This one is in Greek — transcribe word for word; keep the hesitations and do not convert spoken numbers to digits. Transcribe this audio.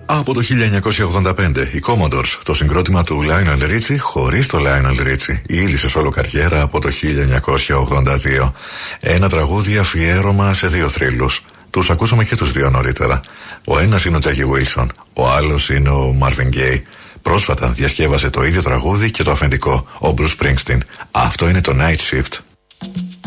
Από το χίλια εννιακόσια ογδόντα πέντε, οι Commodores, το συγκρότημα του Lionel Richie χωρίς το Lionel Richie. Ήλυσε σόλο καριέρα από το χίλια εννιακόσια ογδόντα δύο. Ένα τραγούδι αφιέρωμα σε δύο θρύλους. Τους ακούσαμε και τους δύο νωρίτερα. Ο ένας είναι ο Jackie Wilson, ο άλλος είναι ο Marvin Gaye. Πρόσφατα διασκεύασε το ίδιο τραγούδι και το αφεντικό, ο Bruce Springsteen. Αυτό είναι το Night Shift.